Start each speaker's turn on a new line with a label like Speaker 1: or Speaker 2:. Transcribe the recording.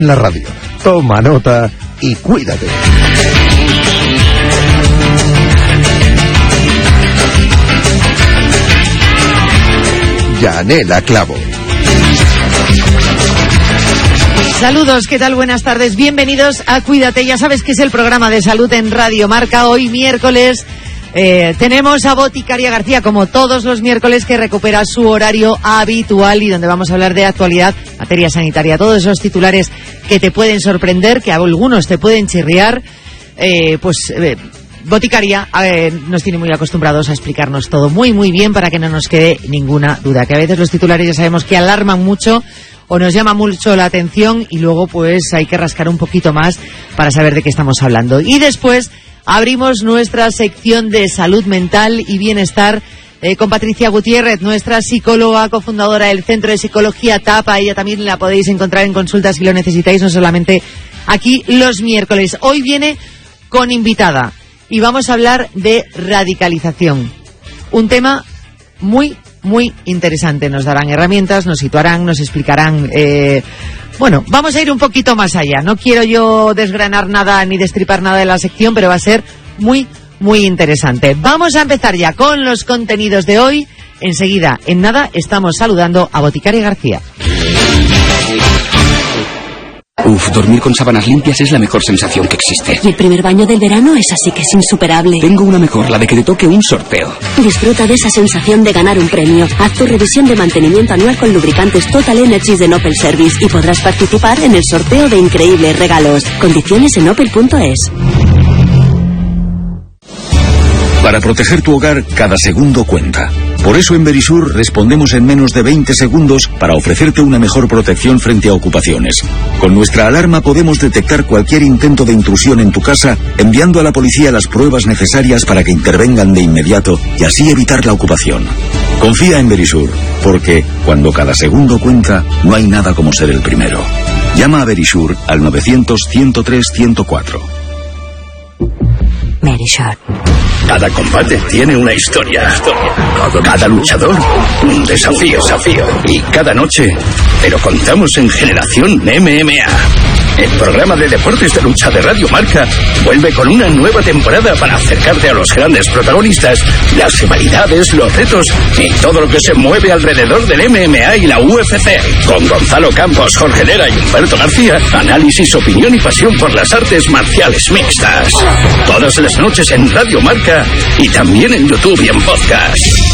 Speaker 1: La radio. Toma nota y cuídate. Yanela Clavo.
Speaker 2: Saludos, ¿qué tal? Buenas tardes, bienvenidos a Cuídate. Ya sabes que es el programa de salud en Radio Marca. Hoy miércoles tenemos a Boticaria García, como todos los miércoles, que recupera su horario habitual y donde vamos a hablar de actualidad, materia sanitaria, todos esos titulares que te pueden sorprender, que a algunos te pueden chirriar, Boticaria nos tiene muy acostumbrados a explicarnos todo muy bien para que no nos quede ninguna duda, que a veces los titulares ya sabemos que alarman mucho o nos llama mucho la atención y luego pues hay que rascar un poquito más para saber de qué estamos hablando. Y después abrimos nuestra sección de salud mental y bienestar con Patricia Gutiérrez, nuestra psicóloga, cofundadora del Centro de Psicología TAPA. Ella también la podéis encontrar en consultas si lo necesitáis, no solamente aquí los miércoles. Hoy viene con invitada y vamos a hablar de radicalización. Un tema muy interesante. Nos darán herramientas, nos situarán, nos explicarán. Vamos a ir un poquito más allá. No quiero yo desgranar nada ni destripar nada de la sección, pero va a ser muy interesante. Vamos a empezar ya con los contenidos de hoy. Enseguida, en nada, estamos saludando a Boticaria García.
Speaker 3: Dormir con sábanas limpias es la mejor sensación que existe.
Speaker 4: Y el primer baño del verano es así que es insuperable.
Speaker 3: Tengo una mejor, la de que te toque un sorteo.
Speaker 4: Disfruta de esa sensación de ganar un premio. Haz tu revisión de mantenimiento anual con lubricantes Total Energies de Opel Service y podrás participar en el sorteo de increíbles regalos. Condiciones en opel.es.
Speaker 5: Para proteger tu hogar, cada segundo cuenta. Por eso en Verisur respondemos en menos de 20 segundos para ofrecerte una mejor protección frente a ocupaciones. Con nuestra alarma podemos detectar cualquier intento de intrusión en tu casa, enviando a la policía las pruebas necesarias para que intervengan de inmediato y así evitar la ocupación. Confía en Verisur, porque cuando cada segundo cuenta, no hay nada como ser el primero. Llama a Verisur al 900-103-104.
Speaker 4: Verisur.
Speaker 6: Cada combate tiene una historia. Cada luchador, un desafío. Y cada noche, pero contamos en Generación MMA. El programa de deportes de lucha de Radio Marca vuelve con una nueva temporada para acercarte a los grandes protagonistas, las rivalidades, los retos y todo lo que se mueve alrededor del MMA y la UFC. Con Gonzalo Campos, Jorge Lera y Humberto García, análisis, opinión y pasión por las artes marciales mixtas. Todas las noches en Radio Marca y también en YouTube y en podcast.